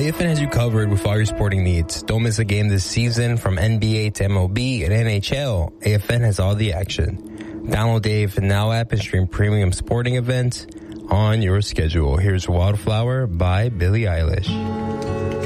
AFN has you covered with all your sporting needs. Don't miss a game this season from NBA to MLB and NHL. AFN has all the action. Download the AFN Now app and stream premium sporting events on your schedule. Here's Wildflower by Billie Eilish.